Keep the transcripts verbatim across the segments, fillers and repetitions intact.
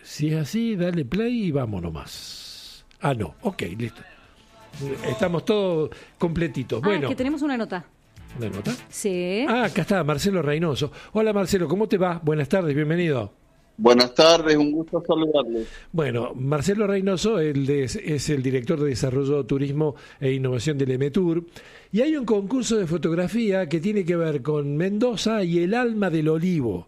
Si es así, dale play y vamos nomás. Ah, no, ok, listo. Estamos todos completitos. Ah, bueno, es que tenemos una nota. ¿Una nota? Sí. Ah, acá está, Marcelo Reynoso. Hola Marcelo, ¿cómo te va? Buenas tardes, bienvenido. Buenas tardes, un gusto saludarles. Bueno, Marcelo Reynoso el de, es el director de Desarrollo, Turismo e Innovación del EMETUR, y hay un concurso de fotografía que tiene que ver con Mendoza y el alma del olivo.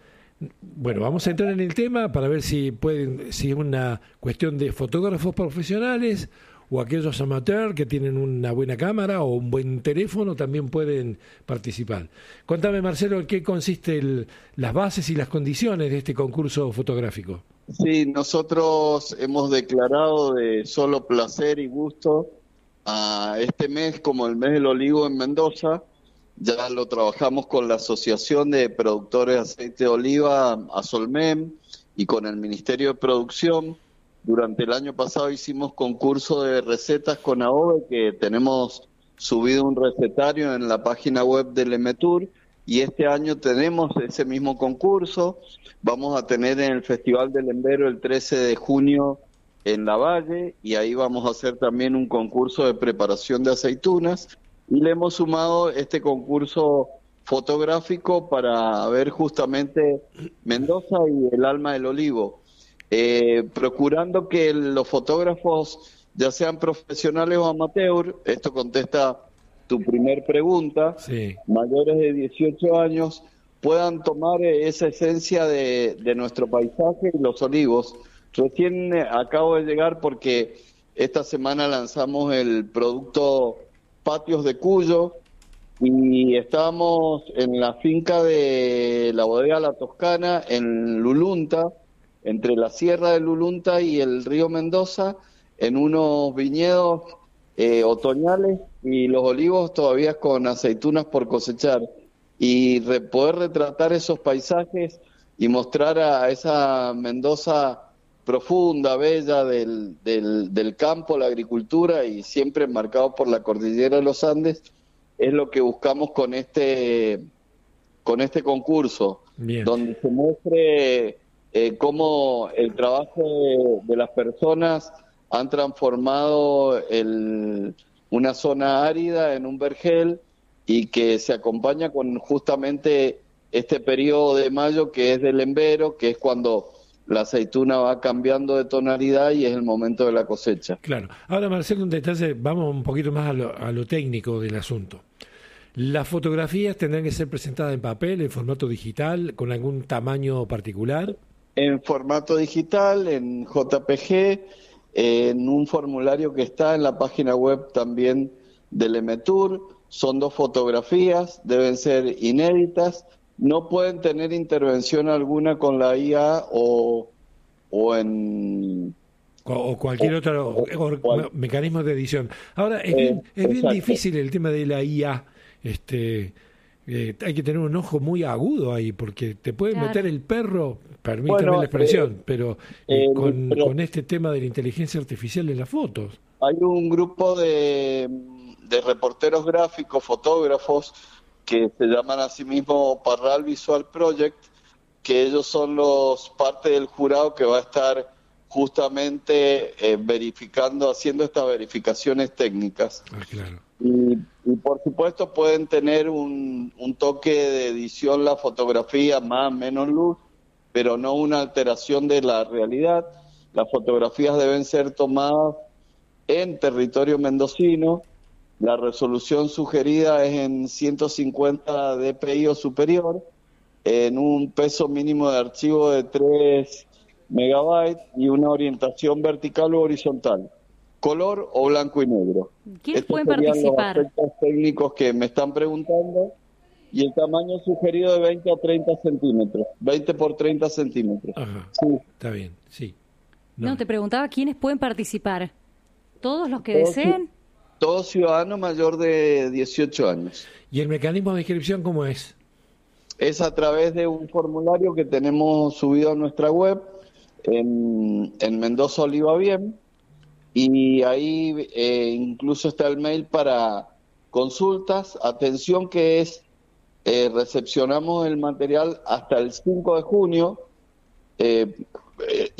Bueno, vamos a entrar en el tema para ver si pueden, si es una cuestión de fotógrafos profesionales o aquellos amateurs que tienen una buena cámara o un buen teléfono también pueden participar. Contame, Marcelo, en qué consiste el, las bases y las condiciones de este concurso fotográfico. Sí, nosotros hemos declarado de solo placer y gusto a este mes como el mes del olivo en Mendoza. Ya lo trabajamos con la Asociación de Productores de Aceite de Oliva, ASOLMEM, y con el Ministerio de Producción. Durante el año pasado hicimos concurso de recetas con AOVE, que tenemos subido un recetario en la página web del EMETUR, y este año tenemos ese mismo concurso. Vamos a tener en el Festival del Embero el trece de junio en La Valle, y ahí vamos a hacer también un concurso de preparación de aceitunas, y le hemos sumado este concurso fotográfico para ver justamente Mendoza y el alma del olivo. Eh, procurando que los fotógrafos, ya sean profesionales o amateur, esto contesta tu primer pregunta, sí, mayores de dieciocho años, puedan tomar esa esencia de, de nuestro paisaje y los olivos. Recién eh, acabo de llegar porque esta semana lanzamos el producto Patios de Cuyo, y estábamos en la finca de la bodega La Toscana, en Lulunta, entre la sierra de Lulunta y el río Mendoza, en unos viñedos eh, otoñales, y los olivos todavía con aceitunas por cosechar. Y re, poder retratar esos paisajes y mostrar a esa Mendoza profunda, bella del, del, del campo, la agricultura, y siempre marcado por la cordillera de los Andes, es lo que buscamos con este, con este concurso. bien, Donde se muestre eh, cómo el trabajo de, de las personas han transformado el, una zona árida en un vergel, y que se acompaña con justamente este periodo de mayo que es del embero, que es cuando la aceituna va cambiando de tonalidad y es el momento de la cosecha. claro. Ahora, Marcelo, un detalle, vamos un poquito más a lo, a lo técnico del asunto. ¿Las fotografías tendrán que ser presentadas en papel, en formato digital, con algún tamaño particular? En formato digital, en J P G, en un formulario que está en la página web también del EMETUR. Son dos fotografías, deben ser inéditas, no pueden tener intervención alguna con la I A o, o en... O, o cualquier o, otro o, o, cual, mecanismo de edición. Ahora, es eh, bien, es bien exacto. difícil el tema de la I A. Este, eh, hay que tener un ojo muy agudo ahí, porque te puede Claro. meter el perro, permítame Bueno, la expresión, eh, pero eh, eh, con, pero con este tema de la inteligencia artificial en las fotos. hay un grupo de, de reporteros gráficos, fotógrafos, que se llaman a sí mismos Parral Visual Project, que ellos son los parte del jurado que va a estar justamente eh, verificando, haciendo estas verificaciones técnicas. Ah, claro. Y, y por supuesto pueden tener un, un toque de edición la fotografía, más menos luz, pero no una alteración de la realidad. Las fotografías deben ser tomadas en territorio mendocino. La resolución sugerida es en ciento cincuenta dpi o superior, en un peso mínimo de archivo de tres megabytes y una orientación vertical o horizontal, color o blanco y negro. ¿Quiénes Estos pueden serían participar? los aspectos técnicos que me están preguntando, y el tamaño sugerido de veinte a treinta centímetros, veinte por treinta centímetros. Ajá. Sí. Está bien, sí. No. no, te preguntaba quiénes pueden participar. ¿Todos los que Todos, deseen? todo ciudadano mayor de dieciocho años. ¿Y el mecanismo de inscripción cómo es? Es a través de un formulario que tenemos subido a nuestra web, en, en Mendoza Oliva Bien, y ahí eh, incluso está el mail para consultas. Atención que es, eh, recepcionamos el material hasta el cinco de junio, eh, eh,